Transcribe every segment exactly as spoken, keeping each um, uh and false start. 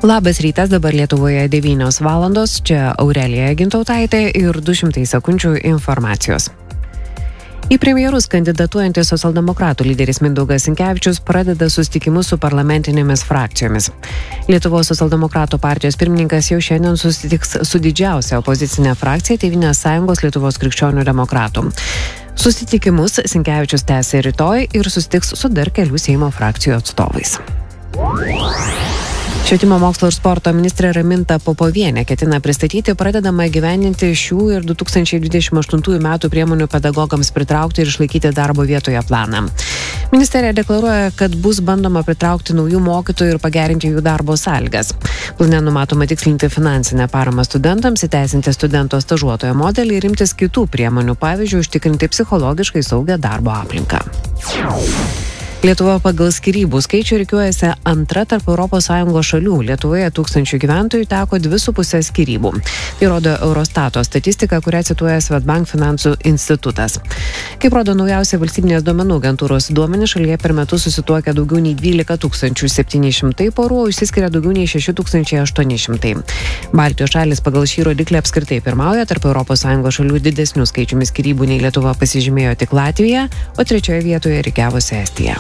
Labas rytas, dabar Lietuvoje devynios valandos, čia Aurelija Gintautaitė ir du šimtai sekundžių informacijos. Į premjerus kandidatuojantis socialdemokratų lyderis Mindaugas Sinkevičius pradeda susitikimus su parlamentinėmis frakcijomis. Lietuvos socialdemokratų partijos pirmininkas jau šiandien susitiks su didžiausia opozicinė frakcija Tėvynės sąjungos Lietuvos krikščionių demokratų. Susitikimus Sinkevičius tęsia rytoj ir susitiks su dar kelių Seimo frakcijų atstovais. Švietimo mokslo ir sporto ministrė Raminta Popovienė ketina pristatyti pradedamą įgyvendinti šių ir du tūkstančiai dvidešimt aštuntųjų metų priemonių pedagogams pritraukti ir išlaikyti darbo vietoje planą. Ministerija deklaruoja, kad bus bandoma pritraukti naujų mokytojų ir pagerinti jų darbo sąlygas. Plane numatoma tikslinti finansinę paramą studentams, įteisinti studento stažuotojo modelį ir imtis kitų priemonių, pavyzdžiui, užtikrinti psichologiškai saugią darbo aplinką. Lietuva pagal skyrybų skaičių rikiuojasi antra tarp Europos Sąjungos šalių. Lietuvoje tūkstančių gyventojų teko dvi su pusė skyrybų. Tai rodo Eurostato statistika, kurią cituoja Swedbank finansų institutas. Kaip rodo naujausia valstybinės duomenų agentūros duomenys, šalyje per metus susituokia daugiau nei dvylika tūkstančių septyni šimtai porų, o išsiskiria daugiau nei šeši tūkstančiai aštuoni šimtai. Baltijos šalis pagal šį rodiklį apskritai pirmauja, tarp Europos Sąjungos šalių didesnių skaičiumi skyrybų nei Lietuva pasižymėjo tik Latvija, o trečioje vietoje rikiavosi Estija.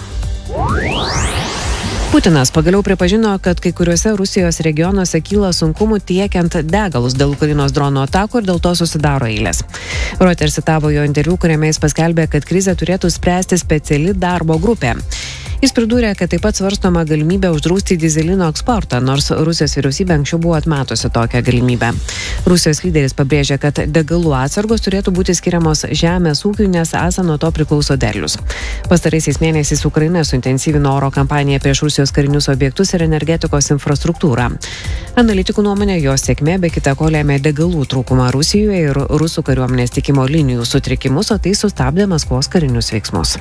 Putinas pagaliau pripažino, kad kai kuriuose Rusijos regionuose kyla sunkumų tiekiant degalus dėl Ukrainos dronų atakų ir dėl to susidaro eilės. Reuters citavo jo interviu, kuriame jis paskelbė, kad krizę turėtų spręsti speciali darbo grupė. Jis pridūrė, kad taip pat svarstoma galimybė uždrausti dyzelino eksportą, nors Rusijos vyriausybė anksčiau buvo atmetusi tokią galimybę. Rusijos lyderis pabrėžė, kad degalų atsargos turėtų būti skiriamos žemės ūkiui, nes esą nuo to priklauso derlius. Pastaraisiais mėnesiais Ukraina suintensyvino oro kampaniją prieš Rusijos karinius objektus ir energetikos infrastruktūrą. Analitikų nuomonė, jos sėkmė be kita ko lėmė degalų trūkumą Rusijoje ir rusų kariuomenės tikimo linijų sutrikimus, o tai sustabdė Maskvos karinius veiksmus.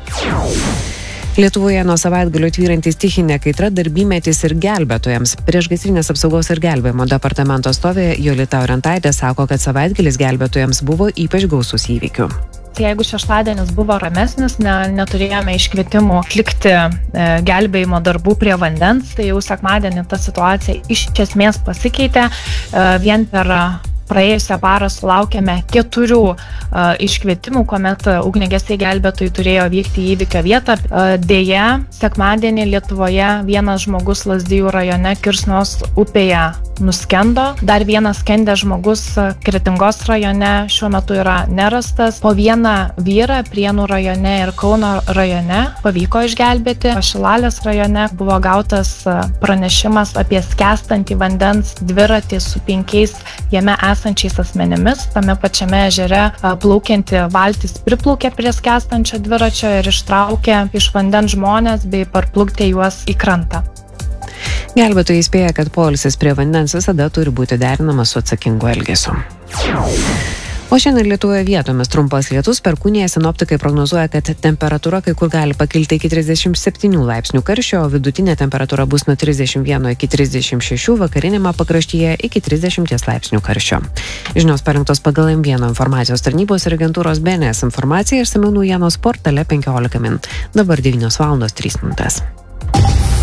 Lietuvoje nuo savaitgalio tvyrantis stichinė kaitra darbymetis ir gelbėtojams. Priešgaisrinės apsaugos ir gelbėjimo departamento atstovė Jolita Orentaitė sako, kad savaitgalis gelbėtojams buvo ypač gausus įvykių. Jeigu šeštadienis buvo ramesnis, ne, neturėjome iškvietimų atlikti e, gelbėjimo darbų prie vandens, tai jau sekmadienį ta situacija iš esmės pasikeitė. E, vien per praėjusią parą sulaukėme keturių uh, iškvietimų, kuomet uh, ugniagesiai gelbėtojai turėjo vykti į įvykio vietą. Uh, Deja, sekmadienį Lietuvoje vienas žmogus Lazdijų rajone Kirsnos upėje nuskendo. Dar vienas skendęs žmogus uh, Kretingos rajone šiuo metu yra nerastas. Po vieną vyrą Prienų rajone ir Kauno rajone pavyko išgelbėti. Šilalės rajone buvo gautas uh, pranešimas apie skęstantį vandens dviratį su penkiais jame esančiais asmenimis. Tame pačiame ežere plaukianti valtis priplaukė prie skęstančio dviračio ir ištraukė iš vandens žmonės bei parplukdė juos į krantą. Gelbėtojai įspėja, kad poilsis prie vandens visada turi būti derinamas su atsakingu elgesiu. O šiandien Lietuvoje vietomis trumpas lietus, Perkūnėje sinoptikai prognozuoja, kad temperatūra kai kur gali pakilti iki trisdešimt septynių laipsnių karščio, o vidutinė temperatūra bus nuo trisdešimt vieno iki trisdešimt šešių, vakarinėme pakraštyje iki trisdešimties laipsnių karščio. Žinios parengtos pagal M vienas informacijos tarnybos ir agentūros B N S informaciją, išsamiau naujienos portale penkiolika min. Dabar devynios valandos trys minutės.